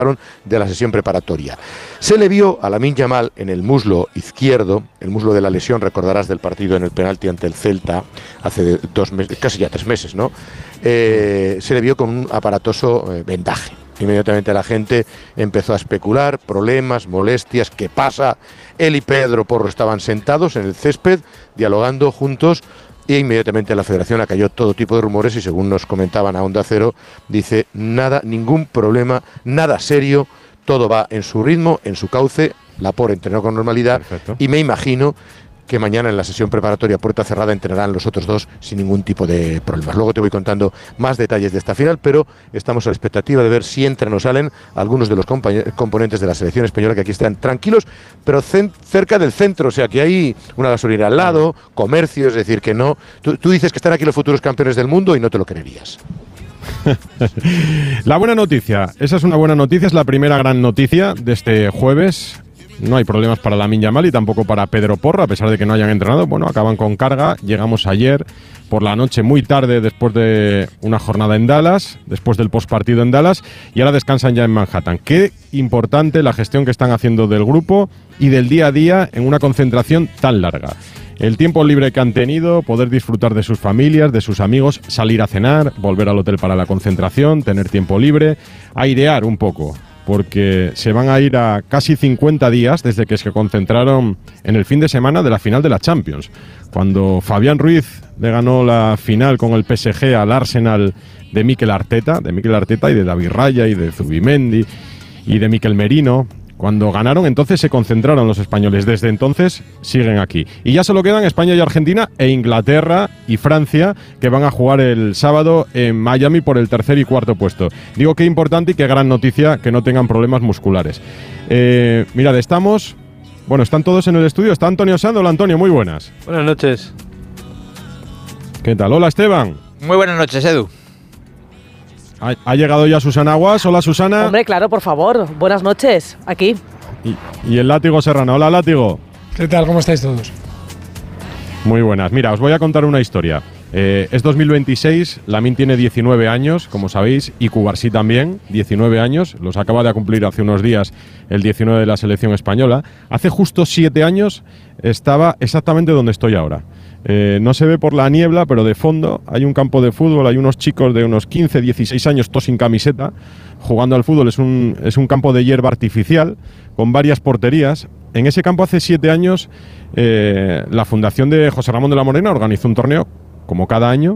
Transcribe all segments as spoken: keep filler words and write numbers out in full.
de la sesión preparatoria. Se le vio a Lamine Yamal en el muslo izquierdo, el muslo de la lesión, recordarás del partido en el penalti ante el Celta hace dos meses, casi ya tres meses, ¿no? Eh, se le vio con un aparatoso eh, vendaje. Inmediatamente la gente empezó a especular, problemas, molestias, ¿qué pasa? Él y Pedro Porro estaban sentados en el césped, dialogando juntos, y inmediatamente la federación acalló todo tipo de rumores y, según nos comentaban a Onda Cero, dice nada, ningún problema, nada serio, todo va en su ritmo, en su cauce. Laporte entrenó con normalidad. Perfecto. Y me imagino que mañana en la sesión preparatoria puerta cerrada entrenarán los otros dos sin ningún tipo de problemas. Luego te voy contando más detalles de esta final, pero estamos a la expectativa de ver si entran o salen algunos de los componentes de la selección española, que aquí están tranquilos, pero cerca del centro, o sea que hay una gasolina al lado, comercio, es decir, que no... Tú, tú dices que están aquí los futuros campeones del mundo y no te lo creerías. La buena noticia, esa es una buena noticia, es la primera gran noticia de este jueves. No hay problemas para Lamine Yamal y tampoco para Pedro Porro, a pesar de que no hayan entrenado. Bueno, acaban con carga. Llegamos ayer por la noche, muy tarde, después de una jornada en Dallas, después del postpartido en Dallas, y ahora descansan ya en Manhattan. Qué importante la gestión que están haciendo del grupo y del día a día en una concentración tan larga. El tiempo libre que han tenido, poder disfrutar de sus familias, de sus amigos, salir a cenar, volver al hotel para la concentración, tener tiempo libre, airear un poco, porque se van a ir a casi cincuenta días desde que se concentraron en el fin de semana de la final de la Champions, cuando Fabián Ruiz le ganó la final con el P S G al Arsenal de Mikel Arteta, de Mikel Arteta y de David Raya y de Zubimendi y de Mikel Merino. Cuando ganaron, entonces se concentraron los españoles. Desde entonces siguen aquí. Y ya solo quedan España y Argentina e Inglaterra y Francia, que van a jugar el sábado en Miami por el tercer y cuarto puesto. Digo qué importante y qué gran noticia que no tengan problemas musculares. Eh, mirad, estamos... Bueno, están todos en el estudio. Está Antonio Sando. Hola, Antonio, muy buenas. Buenas noches. ¿Qué tal? Hola, Esteban. Muy buenas noches, Edu. Ha, ha llegado ya Susana Aguas. Hola, Susana. Hombre, claro, por favor. Buenas noches, aquí. Y, y el Látigo Serrano. Hola, Látigo. ¿Qué tal? ¿Cómo estáis todos? Muy buenas. Mira, os voy a contar una historia. Eh, es dos mil veintiséis, Lamine tiene diecinueve años, como sabéis, y Cubarsí también, diecinueve años. Los acaba de cumplir hace unos días el diecinueve de la selección española. Hace justo siete años estaba exactamente donde estoy ahora. Eh, no se ve por la niebla, pero de fondo hay un campo de fútbol, hay unos chicos de unos quince, dieciséis años, todos sin camiseta, jugando al fútbol. Es un, es un campo de hierba artificial con varias porterías. En ese campo hace siete años eh, la fundación de José Ramón de la Morena organizó un torneo, como cada año,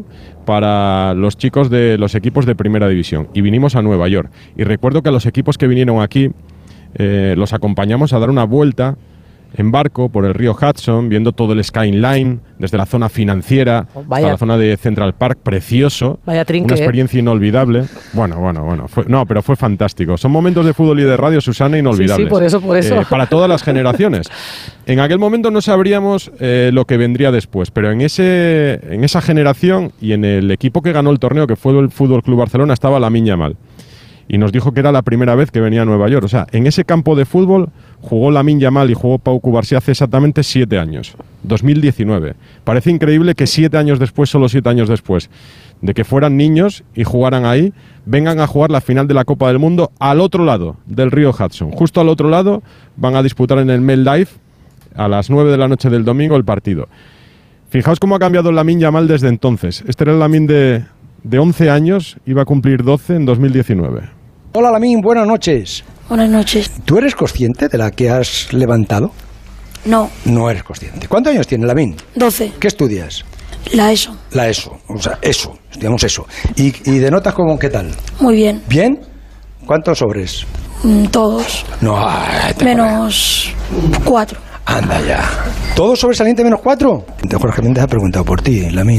para los chicos de los equipos de primera división. Y vinimos a Nueva York. Y recuerdo que a los equipos que vinieron aquí eh, los acompañamos a dar una vuelta en barco por el río Hudson, viendo todo el skyline desde la zona financiera Vaya. hasta la zona de Central Park, precioso. Vaya trinque, una experiencia ¿eh? inolvidable. Bueno, bueno, bueno. Fue, no, pero fue fantástico. Son momentos de fútbol y de radio, Susana, inolvidables. Sí, sí, por eso, por eso. Eh, para todas las generaciones. En aquel momento no sabríamos eh, lo que vendría después, pero en ese en esa generación y en el equipo que ganó el torneo, que fue el Fútbol Club Barcelona, estaba Lamine Yamal. Y nos dijo que era la primera vez que venía a Nueva York. O sea, en ese campo de fútbol jugó Lamine Yamal y jugó Pau Cubarsí hace exactamente siete años, dos mil diecinueve. Parece increíble que siete años después, solo siete años después, de que fueran niños y jugaran ahí, vengan a jugar la final de la Copa del Mundo al otro lado del río Hudson. Justo al otro lado van a disputar en el MetLife a las nueve de la noche del domingo el partido. Fijaos cómo ha cambiado Lamine Yamal desde entonces. Este era el Lamine de, de once años, iba a cumplir doce en dos mil diecinueve. Hola Lamine, buenas noches. Buenas noches. ¿Tú eres consciente de la que has levantado? No. No eres consciente. ¿Cuántos años tiene Lamine? doce. ¿Qué estudias? La ESO. La ESO, o sea, ESO, estudiamos ESO. ¿Y, y de notas cómo, qué tal? Muy bien. ¿Bien? ¿Cuántos sobres? Mm, todos. No, ay, te menos cuatro. Anda ya. ¿Todos sobresaliente menos cuatro? Jorge Méndez ha preguntado por ti, Lamine.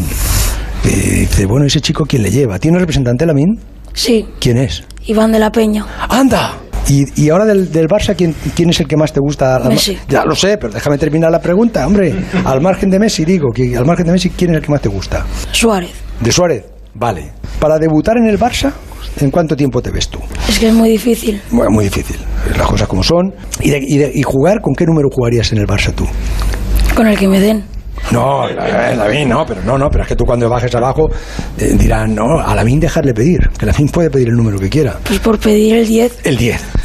Y dice, bueno, ¿ese chico quién le lleva? ¿Tiene representante, Lamine? Sí. ¿Quién es? Iván de la Peña. ¡Anda! Y, y ahora del, del Barça, ¿quién, ¿quién es el que más te gusta? Messi. Ya lo sé, pero déjame terminar la pregunta, hombre. Al margen de Messi, digo, que al margen de Messi, ¿quién es el que más te gusta? Suárez. ¿De Suárez? Vale. Para debutar en el Barça, ¿en cuánto tiempo te ves tú? Es que es muy difícil. Bueno, muy difícil. Las cosas como son. ¿Y, de, y, de, y jugar? ¿Con qué número jugarías en el Barça tú? Con el que me den. No, Lamine no, pero no, no, pero es que tú cuando bajes abajo eh, dirán, no, a Lamine dejarle pedir, que Lamine puede pedir el número que quiera. Pues por pedir el diez. El diez.